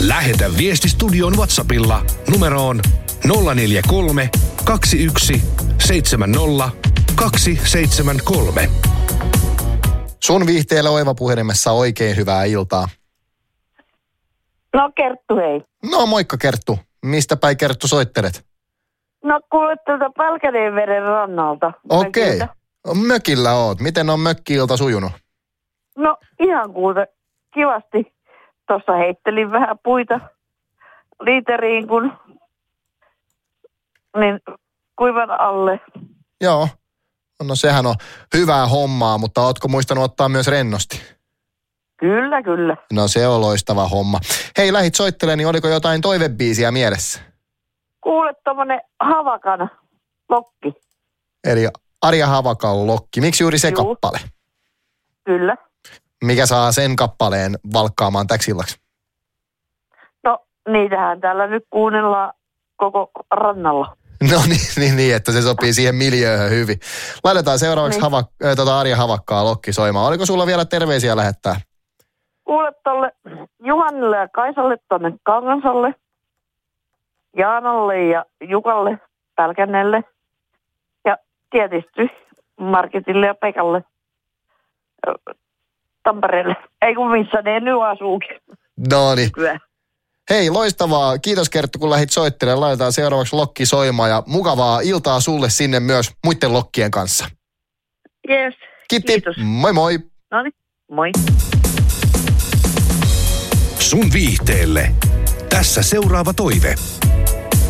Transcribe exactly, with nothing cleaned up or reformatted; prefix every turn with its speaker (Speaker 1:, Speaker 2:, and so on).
Speaker 1: Lähetä viesti studioon WhatsAppilla numeroon nolla neljä kolme, kaksi yksi, seitsemän nolla, kaksi seitsemän kolme.
Speaker 2: Sun viihteellä Oiva puhelimessa oikein hyvää iltaa.
Speaker 3: No Kerttu, hei.
Speaker 2: No moikka Kerttu. Mistä päin Kerttu soittelet?
Speaker 3: No kuule tuolta Pälkäneenveden rannalta.
Speaker 2: Okei.
Speaker 3: Mökiltä.
Speaker 2: Mökillä oot. Miten on mökki-ilta sujunut?
Speaker 3: No ihan kuule kivasti. Tuossa heittelin vähän puita liiteriin, kun niin kuivan alle.
Speaker 2: Joo. No sehän on hyvää hommaa, mutta ootko muistanut ottaa myös rennosti?
Speaker 3: Kyllä, kyllä.
Speaker 2: No se on loistava homma. Hei, lähit soittelemaan, niin oliko jotain toivebiisiä mielessä?
Speaker 3: Kuule tommonen Havakan lokki.
Speaker 2: Eli Arja Havakan lokki. Miksi juuri se
Speaker 3: Juu.
Speaker 2: kappale?
Speaker 3: Kyllä.
Speaker 2: Mikä saa sen kappaleen valkkaamaan täksi illaksi?
Speaker 3: No niitähän täällä nyt kuunnellaan koko rannalla.
Speaker 2: No niin, niin, niin, että se sopii siihen miljööhön hyvin. Laitetaan seuraavaksi
Speaker 3: Niin.
Speaker 2: hava, äh, tota Arja Havakkaa lokki soimaan. Oliko sulla vielä terveisiä lähettää?
Speaker 3: Kuule tolle Juhanille ja Kaisalle tonne Kangasalle, Jaanalle ja Jukalle Pälkäneelle ja tietysti Marketille ja Pekalle ö, Tampereelle. Ei kun missä ne nyt asuukin.
Speaker 2: No niin.
Speaker 3: Kyllä.
Speaker 2: Hei, loistavaa. Kiitos Kerttu, kun lähdit soittelemaan. Laitetaan seuraavaksi lokki soimaan ja mukavaa iltaa sulle sinne myös muiden lokkien kanssa.
Speaker 3: Yes.
Speaker 2: Kiitti.
Speaker 3: Kiitos.
Speaker 2: Moi moi.
Speaker 3: No niin, moi.
Speaker 1: Sun viihteelle. Tässä seuraava toive.